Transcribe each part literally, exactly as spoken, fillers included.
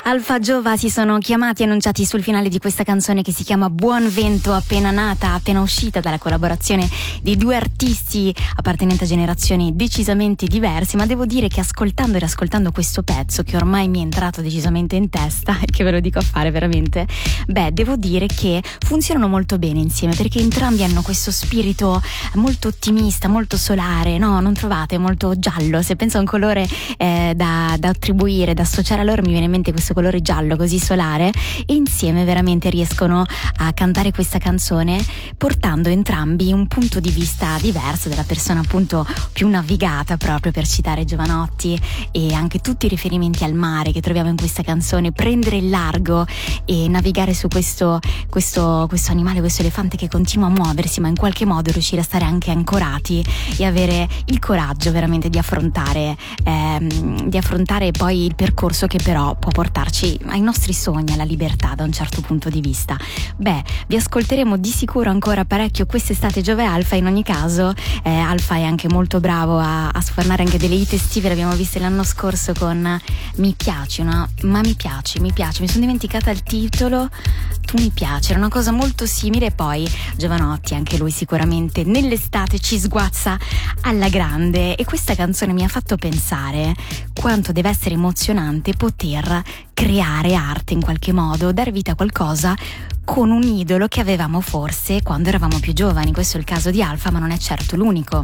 Alfa Giova si sono chiamati e annunciati sul finale di questa canzone che si chiama Buon Vento, appena nata, appena uscita dalla collaborazione di due artisti appartenenti a generazioni decisamente diverse, ma devo dire che ascoltando e ascoltando questo pezzo che ormai mi è entrato decisamente in testa e che ve lo dico a fare veramente, beh, devo dire che funzionano molto bene insieme, perché entrambi hanno questo spirito molto ottimista, molto solare, no? Non trovate? Molto giallo. Se penso a un colore eh, da, da attribuire, da associare a loro, mi viene in mente questo colore giallo così solare, e insieme veramente riescono a cantare questa canzone portando entrambi un punto di vista diverso della persona appunto più navigata, proprio per citare Jovanotti, e anche tutti i riferimenti al mare che troviamo in questa canzone, prendere il largo e navigare su questo, questo, questo animale, questo elefante che continua a muoversi, ma in qualche modo riuscire a stare anche ancorati e avere il coraggio veramente di affrontare ehm, di affrontare poi il percorso che però può portarci ai nostri sogni, alla libertà da un certo punto di vista. Beh, vi ascolteremo di sicuro ancora parecchio quest'estate Giove Alfa. In ogni caso eh, Alfa è anche molto bravo a, a sfornare anche delle hit estive, l'abbiamo viste l'anno scorso con Mi piaci, no? Ma mi piaci, mi piaci, mi sono dimenticata il titolo, Tu mi piaci, era una cosa molto simile. E poi Jovanotti, anche lui sicuramente nell'estate ci sguazza alla grande, e questa canzone mi ha fatto pensare quanto deve essere emozionante poter creare arte in qualche modo, dare vita a qualcosa con un idolo che avevamo forse quando eravamo più giovani. Questo è il caso di Alfa, ma non è certo l'unico.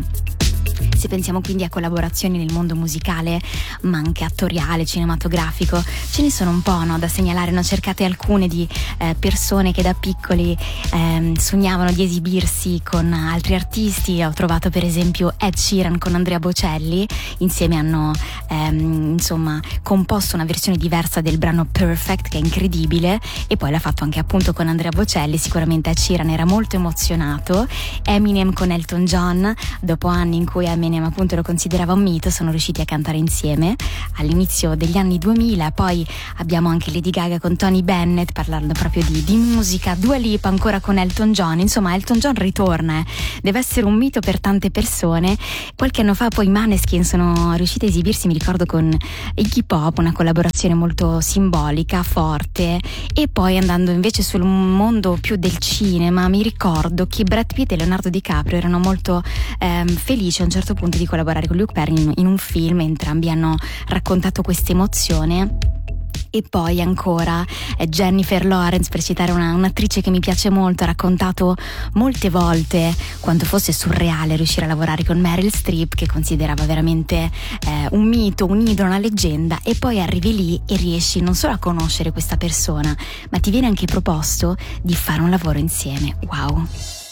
Se pensiamo quindi a collaborazioni nel mondo musicale, ma anche attoriale, cinematografico, ce ne sono un po', no, da segnalare. Ne ho cercate alcune di eh, persone che da piccoli eh, sognavano di esibirsi con altri artisti. Ho trovato per esempio Ed Sheeran con Andrea Bocelli, insieme hanno ehm, insomma composto una versione diversa del brano Perfect, che è incredibile, e poi l'ha fatto anche appunto con Andrea Bocelli. Sicuramente Ed Sheeran era molto emozionato. Eminem con Elton John, dopo anni in cui Eminem appunto lo considerava un mito, sono riusciti a cantare insieme all'inizio degli anni duemila. Poi abbiamo anche Lady Gaga con Tony Bennett, parlando proprio di, di musica. Dua Lipa ancora con Elton John. Insomma, Elton John ritorna, eh. deve essere un mito per tante persone. Qualche anno fa poi i Maneskin sono riusciti a esibirsi, mi ricordo, con Iggy Pop, una collaborazione molto simbolica, forte. E poi andando invece sul mondo più del cinema, mi ricordo che Brad Pitt e Leonardo DiCaprio erano molto ehm, felici a un certo punto di collaborare con Luke Perry in, in un film. Entrambi hanno raccontato questa emozione. E poi ancora eh, Jennifer Lawrence, per citare una, un'attrice che mi piace molto, ha raccontato molte volte quanto fosse surreale riuscire a lavorare con Meryl Streep, che considerava veramente eh, un mito, un idolo, una leggenda, e poi arrivi lì e riesci non solo a conoscere questa persona, ma ti viene anche proposto di fare un lavoro insieme. Wow!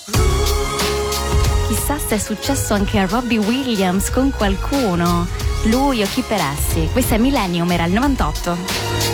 Chissà se è successo anche a Robbie Williams con qualcuno, lui o chi per essi. Questa è Millennium, era il novantotto.